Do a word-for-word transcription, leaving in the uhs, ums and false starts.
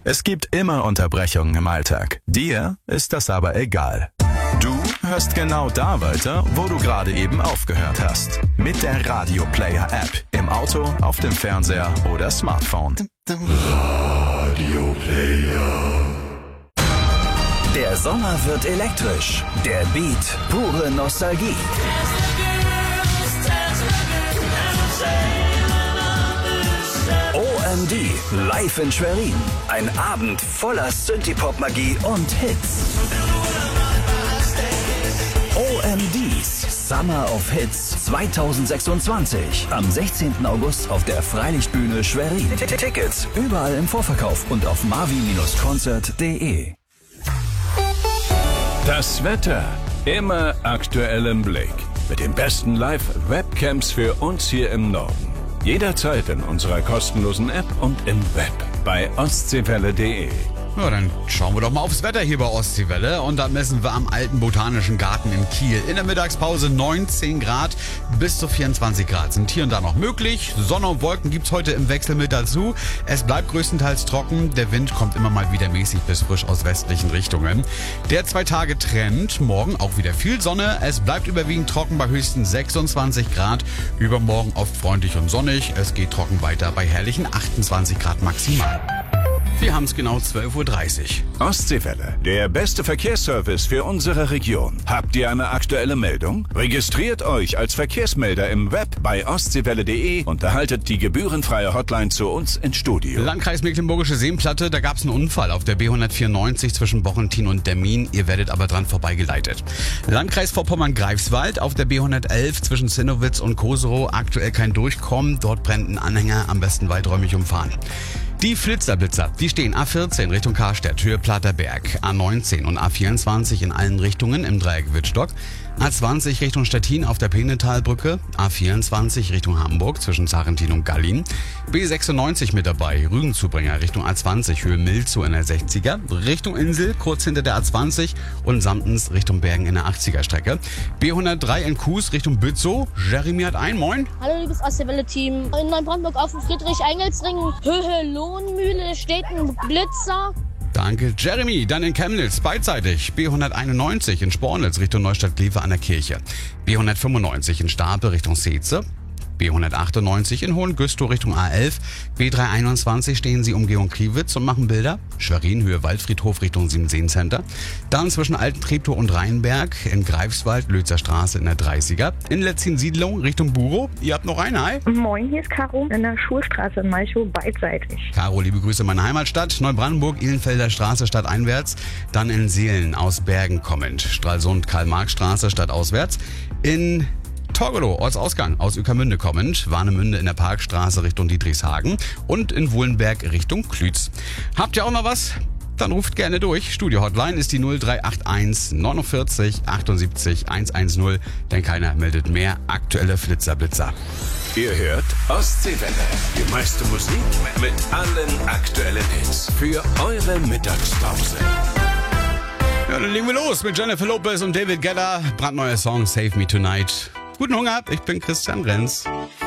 Es gibt immer Unterbrechungen im Alltag. Dir ist das aber egal. Du hörst genau da weiter, wo du gerade eben aufgehört hast. Mit der Radio Player App. Im Auto, auf dem Fernseher oder Smartphone. Radio Player. Der Sommer wird elektrisch. Der Beat, pure Nostalgie. O M D, live in Schwerin. Ein Abend voller Synthie-Pop-Magie und Hits. O M Ds Summer of Hits zweitausendsechsundzwanzig. Am sechzehnten August auf der Freilichtbühne Schwerin. Tickets überall im Vorverkauf und auf marvi Bindestrich concert punkt de. Das Wetter immer aktuell im Blick. Mit den besten Live-Webcams für uns hier im Norden. Jederzeit in unserer kostenlosen App und im Web bei ostseewelle punkt de. Ja, dann schauen wir doch mal aufs Wetter hier bei Ostseewelle. Und da messen wir am Alten Botanischen Garten in Kiel. In der Mittagspause neunzehn Grad bis zu vierundzwanzig Grad sind hier und da noch möglich. Sonne und Wolken gibt's heute im Wechsel mit dazu. Es bleibt größtenteils trocken. Der Wind kommt immer mal wieder mäßig bis frisch aus westlichen Richtungen. Der Zwei-Tage-Trend. Morgen auch wieder viel Sonne. Es bleibt überwiegend trocken bei höchstens sechsundzwanzig Grad. Übermorgen oft freundlich und sonnig. Es geht trocken weiter bei herrlichen achtundzwanzig Grad maximal. Wir haben es genau zwölf Uhr dreißig. Ostseewelle, der beste Verkehrsservice für unsere Region. Habt ihr eine aktuelle Meldung? Registriert euch als Verkehrsmelder im Web bei ostseewelle punkt de und erhaltet die gebührenfreie Hotline zu uns ins Studio. Landkreis Mecklenburgische Seenplatte, da gab es einen Unfall auf der B hundertvierundneunzig zwischen Bochentin und Demmin. Ihr werdet aber dran vorbeigeleitet. Landkreis Vorpommern-Greifswald auf der B hundertelf zwischen Zinnowitz und Koserow. Aktuell kein Durchkommen. Dort brennt ein Anhänger, am besten weiträumig umfahren. Die Flitzerblitzer, die stehen A vierzehn Richtung Karstedt, Höhe Platterberg, A neunzehn und A vierundzwanzig in allen Richtungen im Dreieck Wittstock, A zwanzig Richtung Stettin auf der Peenetalbrücke, A vierundzwanzig Richtung Hamburg zwischen Zarentin und Gallin, B sechsundneunzig mit dabei, Rügenzubringer Richtung A zwanzig, Höhe Milzow in der sechziger, Richtung Insel kurz hinter der A zwanzig und Samtens Richtung Bergen in der achtziger Strecke, B hundertdrei in Kues Richtung Bützow, Jeremy hat ein, moin. Hallo liebes Ostseewelle-Team, in Neubrandenburg auf dem Friedrich-Engels-Ring, Höhe Lohnmühle steht ein Blitzer. Danke, Jeremy. Dann in Chemnitz, beidseitig. B hunderteinundneunzig in Spornitz Richtung Neustadt-Glewe an der Kirche. B hundertfünfundneunzig in Stapel Richtung Seetze. B hundertachtundneunzig in Hohengüstrow Richtung A elf. B dreihunderteinundzwanzig stehen Sie Umgehung Kriwitz und machen Bilder. Schwerin, Höhe Waldfriedhof Richtung Siemenseen Center. Dann zwischen Altentreptow und Rheinberg in Greifswald, Lützer Straße in der dreißiger. In Letzin-Siedlung Richtung Burow. Ihr habt noch einen, hi. Moin, hier ist Caro in der Schulstraße in Malchow, beidseitig. Caro, liebe Grüße in meine Heimatstadt. Neubrandenburg, Ihlenfelder Straße stadteinwärts. Dann in Seelen aus Bergen kommend. Stralsund, Karl-Marx-Straße stadtauswärts. In Torgelow, Ortsausgang aus Ueckermünde kommend, Warnemünde in der Parkstraße Richtung Dietrichshagen und in Wohlenberg Richtung Klütz. Habt ihr auch noch was? Dann ruft gerne durch. Studio-Hotline ist die null drei acht eins neunundvierzig achtundsiebzig hundertzehn, denn keiner meldet mehr aktuelle Flitzerblitzer. Ihr hört Ostseewelle, die meiste Musik mit allen aktuellen Hits für eure Mittagspause. Ja, dann legen wir los mit Jennifer Lopez und David Guetta. Brandneuer Song Save Me Tonight. Guten Hunger, ich bin Christian Renz.